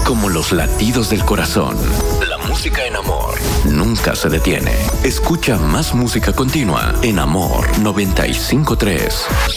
como los latidos del corazón. La música en Amor nunca se detiene. Escucha más música continua en Amor 95.3.